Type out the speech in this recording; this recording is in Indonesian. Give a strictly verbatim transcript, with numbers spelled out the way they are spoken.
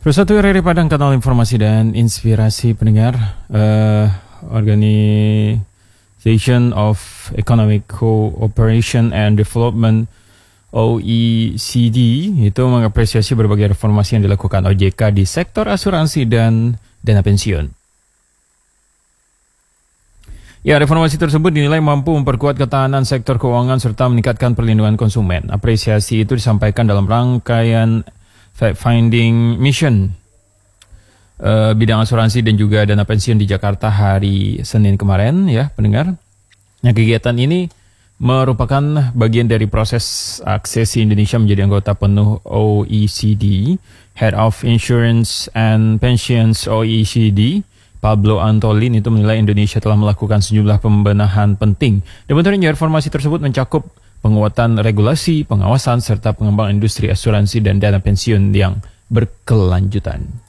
Satu R R I Padang, kanal informasi dan inspirasi pendengar. Uh, Organization of Economic Cooperation and Development O E C D itu mengapresiasi berbagai reformasi yang dilakukan O J K di sektor asuransi dan dana pensiun. Ya, reformasi tersebut dinilai mampu memperkuat ketahanan sektor keuangan serta meningkatkan perlindungan konsumen. Apresiasi itu disampaikan dalam rangkaian fact-finding mission uh, bidang asuransi dan juga dana pensiun di Jakarta hari Senin kemarin, ya pendengar. Nah, kegiatan ini merupakan bagian dari proses aksesi Indonesia menjadi anggota penuh O E C D. Head of Insurance and Pensions O E C D, Pablo Antolin, itu menilai Indonesia telah melakukan sejumlah pembenahan penting. Dan benarnya reformasi tersebut mencakup penguatan regulasi, pengawasan, serta pengembangan industri asuransi dan dana pensiun yang berkelanjutan.